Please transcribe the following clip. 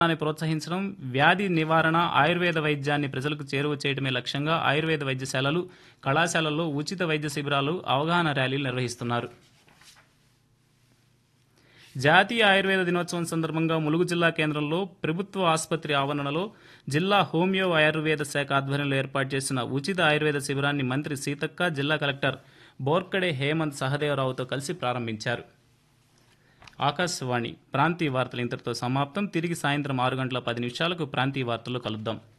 ప్రోత్సహించడం, వ్యాధి నివారణ, ఆయుర్వేద వైద్యాన్ని ప్రజలకు చేరువ చేయడమే లక్ష్యంగా ఆయుర్వేద వైద్యశాలలు, కళాశాలల్లో ఉచిత వైద్య శిబిరాలు, అవగాహన ర్యాలీలు నిర్వహిస్తున్నారు. జాతీయ ఆయుర్వేద దినోత్సవం సందర్భంగా ములుగు జిల్లా కేంద్రంలో ప్రభుత్వ ఆసుపత్రి ఆవరణలో జిల్లా హోమియో ఆయుర్వేద శాఖ ఆధ్వర్యంలో ఏర్పాటు చేసిన ఉచిత ఆయుర్వేద శిబిరాన్ని మంత్రి సీతక్క, జిల్లా కలెక్టర్ బోర్కడే హేమంత్ సహదేవరావుతో కలిసి ప్రారంభించారు. ఆకాశవాణి ప్రాంతీయ వార్తలు ఇంతటితో సమాప్తం. తిరిగి సాయంత్రం 6 గంటల 10 నిమిషాలకు ప్రాంతీయ వార్తల్లో కలుద్దాం.